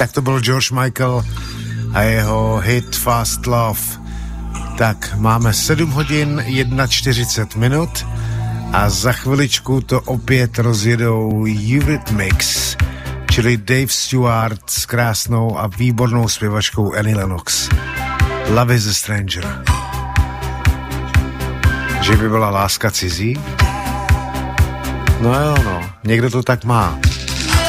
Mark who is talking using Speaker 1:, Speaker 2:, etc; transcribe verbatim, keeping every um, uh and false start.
Speaker 1: Tak to byl George Michael a jeho hit Fast Love. Tak máme sedm hodin čtyřicet jedna minut a za chviličku to opět rozjedou Eurythmics, čili Dave Stewart s krásnou a výbornou zpěvačkou Annie Lennox. Love is a Stranger. Že by byla láska cizí? No jo, no, někdo to tak má.